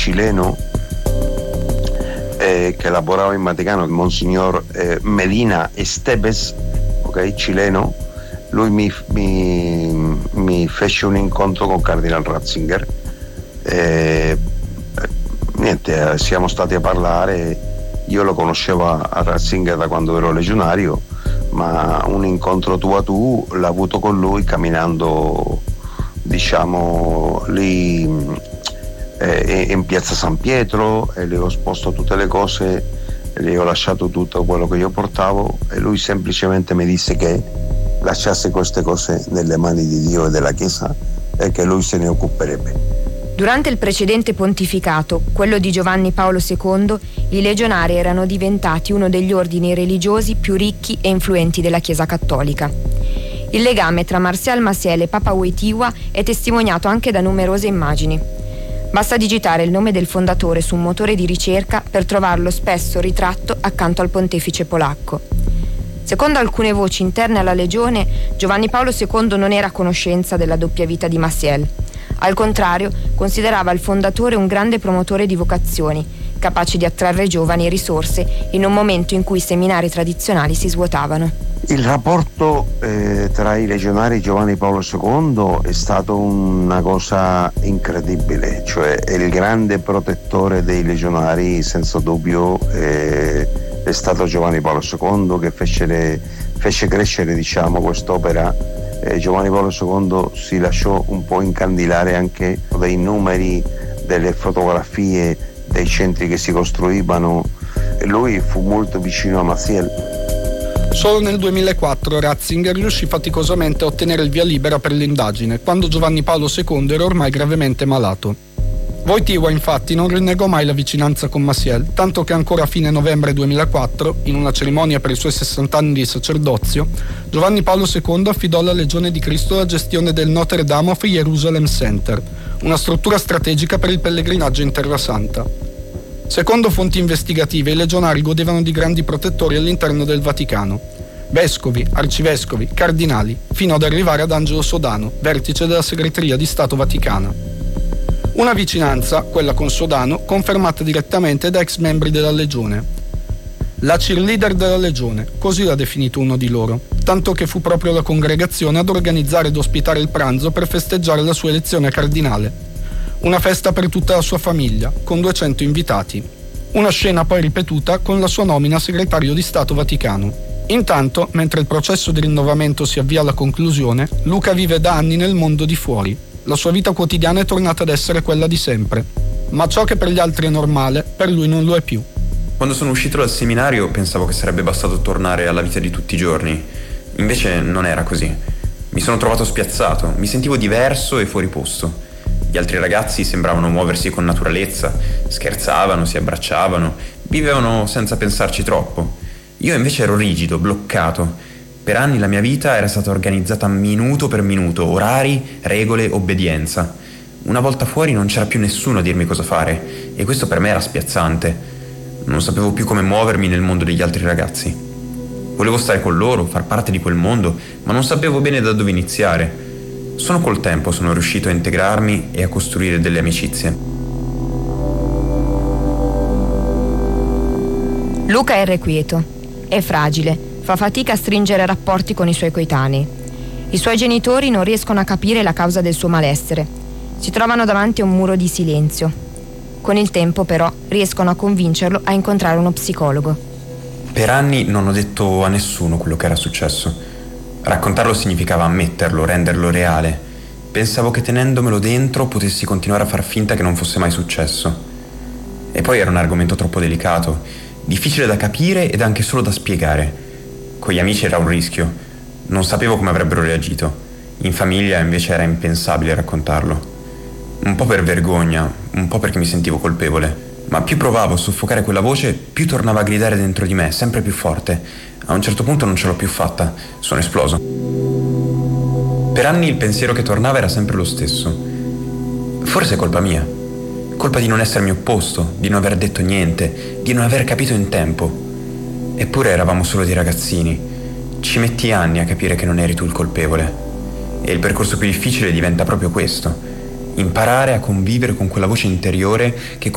cileno che lavorava in Vaticano, il Monsignor Medina Esteves, ok, cileno. Lui mi fece un incontro con Cardinal Ratzinger. Niente, siamo stati a parlare. Io lo conoscevo a Ratzinger da quando ero legionario, ma un incontro tu a tu l'ho avuto con lui camminando, diciamo, lì in piazza San Pietro, e le ho esposto tutte le cose, le ho lasciato tutto quello che io portavo, e lui semplicemente mi disse che lasciasse queste cose nelle mani di Dio e della Chiesa e che lui se ne occuperebbe. Durante il precedente pontificato, quello di Giovanni Paolo II, i legionari erano diventati uno degli ordini religiosi più ricchi e influenti della Chiesa cattolica. Il legame tra Marcial Maciel e Papa Wojtyła è testimoniato anche da numerose immagini. Basta digitare il nome del fondatore su un motore di ricerca per trovarlo spesso ritratto accanto al pontefice polacco. Secondo alcune voci interne alla Legione, Giovanni Paolo II non era a conoscenza della doppia vita di Maciel. Al contrario, considerava il fondatore un grande promotore di vocazioni, capace di attrarre giovani e risorse in un momento in cui i seminari tradizionali si svuotavano. Il rapporto tra i legionari e Giovanni Paolo II è stato una cosa incredibile, cioè è il grande protettore dei legionari, senza dubbio. È stato Giovanni Paolo II che fece crescere, diciamo, quest'opera. Giovanni Paolo II si lasciò un po' incandilare anche dai numeri, delle fotografie, dei centri che si costruivano, e lui fu molto vicino a Maciel. Solo nel 2004 Ratzinger riuscì faticosamente a ottenere il via libera per l'indagine, quando Giovanni Paolo II era ormai gravemente malato. Wojtyła infatti non rinnegò mai la vicinanza con Maciel, tanto che ancora a fine novembre 2004, in una cerimonia per i suoi 60 anni di sacerdozio, Giovanni Paolo II affidò alla Legione di Cristo la gestione del Notre Dame of Jerusalem Center, una struttura strategica per il pellegrinaggio in Terra Santa. Secondo fonti investigative, i legionari godevano di grandi protettori all'interno del Vaticano: vescovi, arcivescovi, cardinali, fino ad arrivare ad Angelo Sodano, vertice della segreteria di Stato Vaticana. Una vicinanza, quella con Sodano, confermata direttamente da ex membri della Legione. La cheerleader della Legione, così l'ha definito uno di loro, tanto che fu proprio la congregazione ad organizzare ed ospitare il pranzo per festeggiare la sua elezione a cardinale. Una festa per tutta la sua famiglia, con 200 invitati. Una scena poi ripetuta con la sua nomina a segretario di Stato Vaticano. Intanto, mentre il processo di rinnovamento si avvia alla conclusione, Luca vive da anni nel mondo di fuori. La sua vita quotidiana è tornata ad essere quella di sempre. Ma ciò che per gli altri è normale, per lui non lo è più. Quando sono uscito dal seminario pensavo che sarebbe bastato tornare alla vita di tutti i giorni. Invece non era così. Mi sono trovato spiazzato, mi sentivo diverso e fuori posto. Gli altri ragazzi sembravano muoversi con naturalezza, scherzavano, si abbracciavano, vivevano senza pensarci troppo. Io invece ero rigido, bloccato. Per anni la mia vita era stata organizzata minuto per minuto, orari, regole, obbedienza. Una volta fuori non c'era più nessuno a dirmi cosa fare, e questo per me era spiazzante. Non sapevo più come muovermi nel mondo degli altri ragazzi. Volevo stare con loro, far parte di quel mondo, ma non sapevo bene da dove iniziare. Solo col tempo sono riuscito a integrarmi e a costruire delle amicizie. Luca è irrequieto, è fragile, fa fatica a stringere rapporti con i suoi coetanei. I suoi genitori non riescono a capire la causa del suo malessere. Si trovano davanti a un muro di silenzio. Con il tempo, però, riescono a convincerlo a incontrare uno psicologo. Per anni non ho detto a nessuno quello che era successo. Raccontarlo significava ammetterlo, renderlo reale. Pensavo che tenendomelo dentro potessi continuare a far finta che non fosse mai successo. E poi era un argomento troppo delicato, difficile da capire ed anche solo da spiegare. Con gli amici era un rischio. Non sapevo come avrebbero reagito. In famiglia invece era impensabile raccontarlo. Un po' per vergogna, un po' perché mi sentivo colpevole. Ma più provavo a soffocare quella voce, più tornava a gridare dentro di me, sempre più forte. A un certo punto non ce l'ho più fatta. Sono esploso. Per anni il pensiero che tornava era sempre lo stesso. Forse è colpa mia. Colpa di non essermi opposto, di non aver detto niente, di non aver capito in tempo. Eppure eravamo solo dei ragazzini. Ci metti anni a capire che non eri tu il colpevole. E il percorso più difficile diventa proprio questo: imparare a convivere con quella voce interiore che